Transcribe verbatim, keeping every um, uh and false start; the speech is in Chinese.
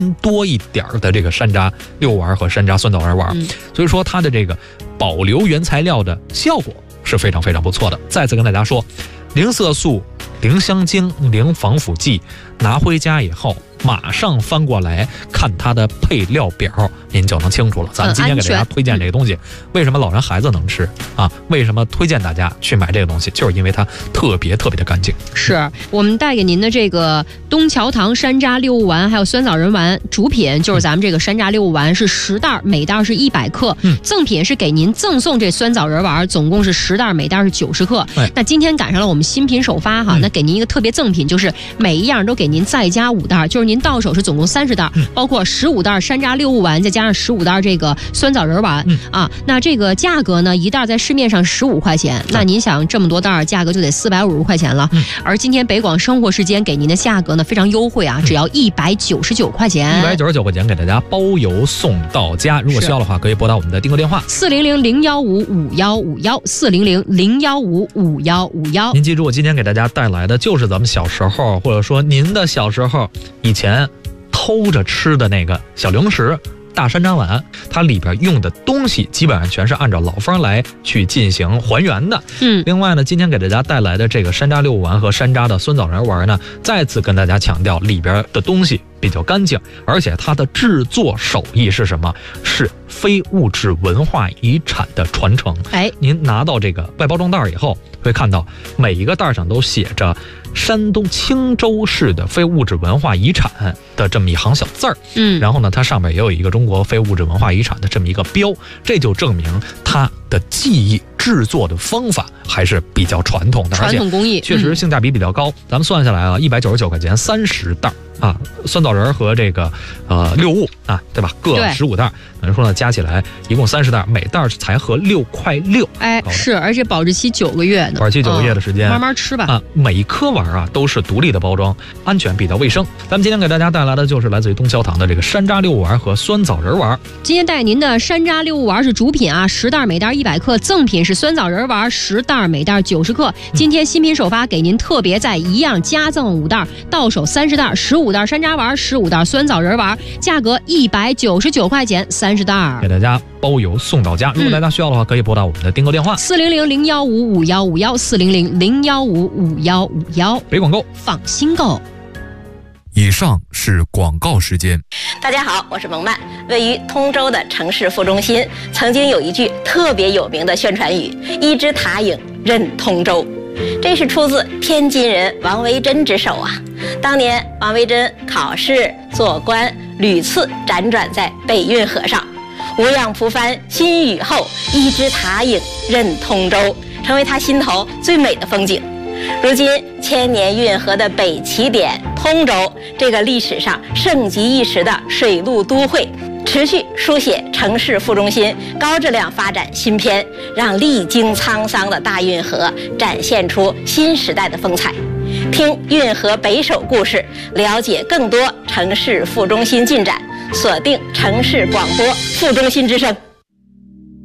多一点的这个山楂六丸和山楂酸枣仁丸， 嗯、 所以说它的这个保留原材料的效果是非常非常不错的。再次跟大家说，零色素、零香精、零防腐剂，拿回家以后马上翻过来看它的配料表，您就能清楚了。咱们今天给大家推荐这个东西，为什么老人孩子能吃啊？为什么推荐大家去买这个东西？就是因为它特别特别的干净。 是我们带给您的这个东桥堂山楂六物丸，还有酸枣仁丸，主品就是咱们这个山楂六物丸是十袋，每袋是一百克。嗯，赠品是给您赠送这酸枣仁丸，总共是十袋，每袋是九十克。哎、那今天赶上了我们新品首发哈，嗯、那给您一个特别赠品，就是每一样都给您再加五袋，就是您到手是总共三十袋，嗯、包括十五袋山楂六物丸，再加上十五袋这个酸枣仁丸、嗯、啊。那这个价格呢，一袋在市面上十五块钱，那您想这么多袋，价格就得四百五十块钱了。嗯、而今天北广生活时间给您的价格呢非常优惠啊，只要一百九十九块钱， 一百九十九块钱给大家包邮送到家。如果需要的话，可以拨打我们的订购电话四零零零幺五五幺五幺四零零零幺五五幺五幺。 您记住，我今天给大家带来的就是咱们小时候，或者说您的小时候以前偷着吃的那个小零食大山楂丸，它里边用的东西基本上全是按照老方来去进行还原的。嗯，另外呢，今天给大家带来的这个山楂六物丸和山楂的酸枣仁丸呢，再次跟大家强调里边的东西比较干净，而且它的制作手艺是什么？是非物质文化遗产的传承。哎，您拿到这个外包装袋以后，会看到每一个袋上都写着山东青州市的非物质文化遗产的这么一行小字儿。嗯，然后呢，它上面也有一个中国非物质文化遗产的这么一个标，这就证明它的技艺制作的方法还是比较传统的， 传统工艺， 确实性价比比较高。嗯、咱们算下来啊，一百九十九块钱三十袋啊，酸枣仁和这个呃六物啊，对吧？各十五袋，等于说呢，加起来一共三十袋，每袋才合六块六。 哎，是，而且保质期九个月呢， 保质期九个月的时间， 嗯、慢慢吃吧。 啊，每一颗丸啊都是独立的包装，安全比较卫生。咱们今天给大家带来的就是来自于东桥堂的这个山楂六物丸和酸枣仁丸。 今天带您的山楂六物丸是主品啊，十袋每袋一百克，赠品是酸枣仁丸十袋每袋九十克。今天新品首发，给您特别在一样加赠五袋，到手三十袋，十五袋山楂丸，十五袋酸枣仁丸，价格一百九十九块钱三十袋， 给大家包邮送到家。如果大家需要的话，可以拨打我们的订购电话四零零零幺五五幺五幺四零零零幺五五幺五幺。 北广购， 放心购。 以上是广告时间。 大家好，我是蒙曼。位于通州的城市副中心，曾经有一句特别有名的宣传语：一枝塔影任通州。这是出自天津人王维珍之手啊。当年王维珍考试做官，屡次辗转在北运河上，无氧蒲帆新雨后，一枝塔影任通州，成为他心头最美的风景。如今千年运河的北起点通州，这个历史上盛极一时的水陆都会，持续书写城市副中心高质量发展新篇，让历经沧桑的大运河展现出新时代的风采。听运河北首故事，了解更多城市副中心进展，锁定城市广播副中心之声。